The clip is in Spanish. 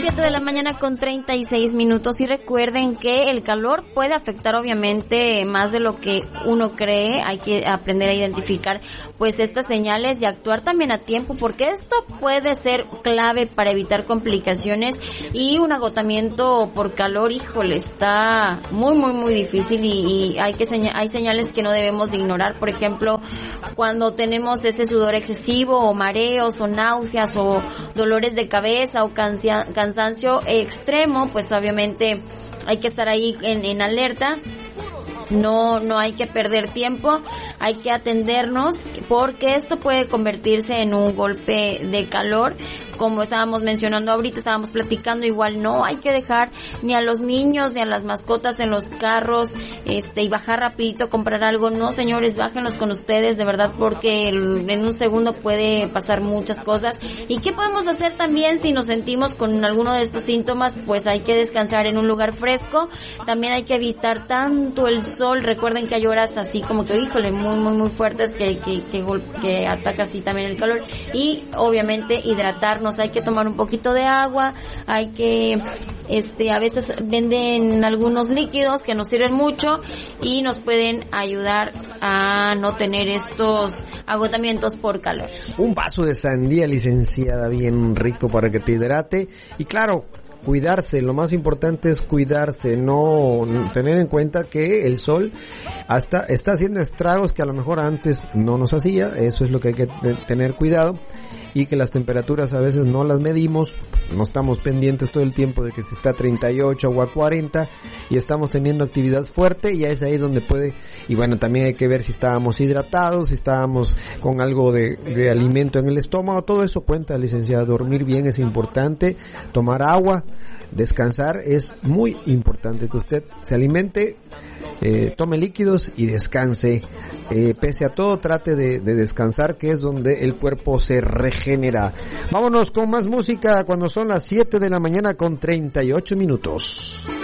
7 de la mañana con 36 minutos y recuerden que el calor puede afectar obviamente más de lo que uno cree. Hay que aprender a identificar pues estas señales y actuar también a tiempo, porque esto puede ser clave para evitar complicaciones y un agotamiento por calor. Híjole, está muy difícil y hay señales que no debemos de ignorar. Por ejemplo, cuando tenemos ese sudor excesivo o mareos o náuseas o dolores de cabeza o cansancio extremo, pues obviamente hay que estar ahí en alerta. No hay que perder tiempo, hay que atendernos porque esto puede convertirse en un golpe de calor. Como estábamos mencionando ahorita, estábamos platicando, igual no hay que dejar ni a los niños ni a las mascotas en los carros y bajar rapidito a comprar algo. No, señores, bájenlos con ustedes, de verdad, porque en un segundo puede pasar muchas cosas. ¿Y qué podemos hacer también si nos sentimos con alguno de estos síntomas? Pues hay que descansar en un lugar fresco. También hay que evitar tanto el sol. Recuerden que hay horas así como que, híjole, muy fuertes que ataca así también el calor. Y obviamente hidratarnos, hay que tomar un poquito de agua, hay que a veces venden algunos líquidos que nos sirven mucho y nos pueden ayudar a no tener estos agotamientos por calor. Un vaso de sandía, licenciada, bien rico para que te hidrate. Y claro, cuidarse, lo más importante es cuidarse, no tener en cuenta que el sol hasta está haciendo estragos que a lo mejor antes no nos hacía. Eso es lo que hay que tener cuidado, y que las temperaturas a veces no las medimos, no estamos pendientes todo el tiempo de que si está a 38 o a 40 y estamos teniendo actividad fuerte, y es ahí donde puede. Y bueno, también hay que ver si estábamos hidratados, si estábamos con algo de alimento en el estómago. Todo eso cuenta, licenciada. Dormir bien es importante, tomar agua, descansar es muy importante, que usted se alimente, tome líquidos y descanse. Pese a todo, trate de descansar, que es donde el cuerpo se regenera. Vámonos con más música cuando son las 7 de la mañana con 38 minutos.